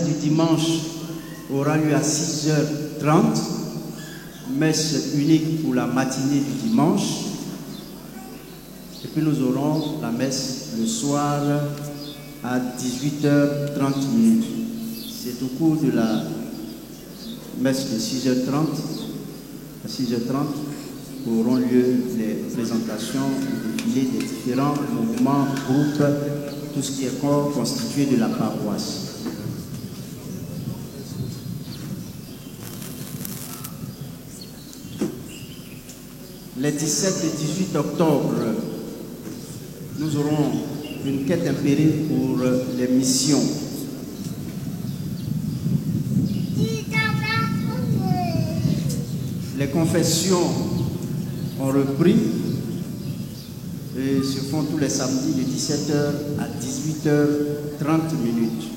du dimanche aura lieu à 6h30, messe unique pour la matinée du dimanche. Et puis nous aurons la messe le soir à 18h30. C'est au cours de la messe de 6h30 à 6h30 auront lieu les présentations et défilés des différents mouvements, groupes, tout ce qui est corps constitué de la paroisse. Les 17 et 18 octobre, nous aurons une quête impériale pour les missions. Les confessions ont repris et se font tous les samedis de 17h à 18h30.